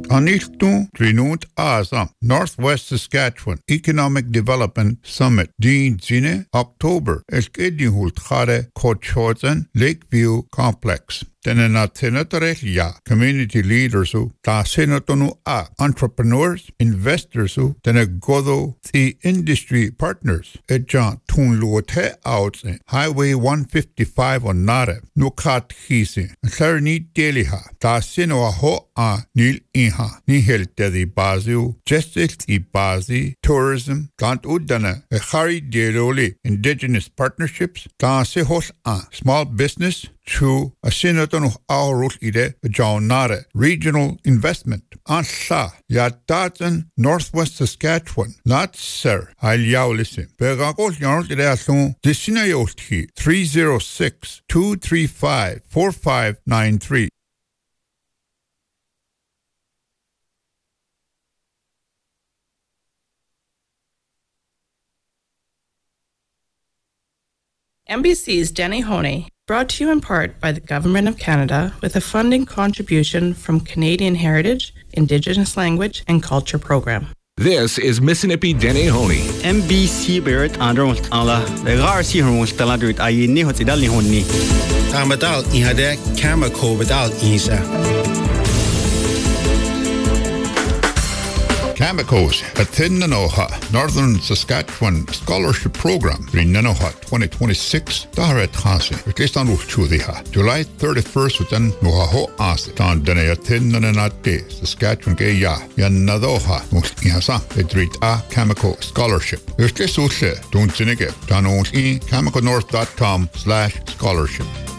Aniltu Trinut Azam, Northwest Saskatchewan Economic Development Summit, Dean Zine, October, Elkedihult Khare Kochozen, Lakeview Complex. Tena na tenatorelia, community leaders who ta senatonu a entrepreneurs, investors who tena godo the industry partners. Ejan tun luote out Highway 155 on Nare, Nukat Hisi, Clarni Deliha, ta seno a ho a nil inha, nihel dedi bazu, gestic I bazi, tourism, tant udana, a hari deroli, indigenous partnerships, ta sehos a small business, to a senator aurul ide jaunare regional investment ansa yataten Northwest Saskatchewan not sir aliaulisi begagol yarl ide asun disinayolti 306-235-4593. NBC's Denny Honey, brought to you in part by the Government of Canada with a funding contribution from Canadian Heritage, Indigenous Language and Culture Program. This is Mississippi Denny Honey. NBC Barrett Andrew Ala, the Garcia Staladrit Ayini Hotidali Honi. Tamadal Ihade, Kamako Vidal Isa. Kamikos, a Tinnanoha, Northern Saskatchewan Scholarship Program, Rinanoha 2026, Daharet Hase, Rikistan Uchudhiha, July 31st within Nuhaho Ase, Tan Denea Tinnanate, Saskatchewan Gaya, Yanadoha, Ihasa, Edrit A Kamiko Scholarship. Rikis Use, Don't Zinige, Danos E, KamikoNorth.com/scholarship.